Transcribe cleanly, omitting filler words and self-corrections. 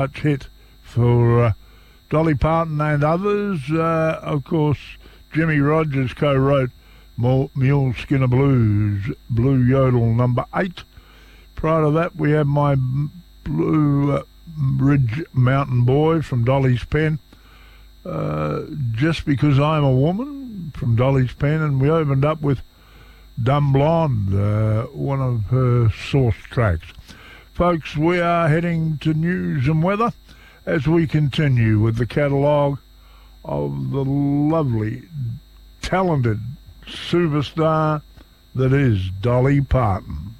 Much hit for Dolly Parton and others. Of course, Jimmy Rogers co-wrote Mule Skinner Blues, Blue Yodel number 8. Prior to that, we have My Blue Ridge Mountain Boy from Dolly's pen. Just Because I'm a Woman from Dolly's pen. And we opened up with Dumb Blonde, one of her source tracks. Folks, we are heading to news and weather as we continue with the catalogue of the lovely, talented superstar that is Dolly Parton.